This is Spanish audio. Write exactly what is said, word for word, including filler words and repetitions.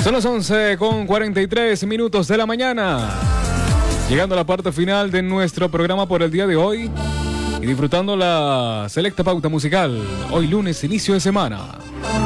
Son las once con cuarenta y tres minutos de la mañana. Llegando a la parte final de nuestro programa por el día de hoy. Y disfrutando la selecta pauta musical. Hoy lunes, inicio de semana.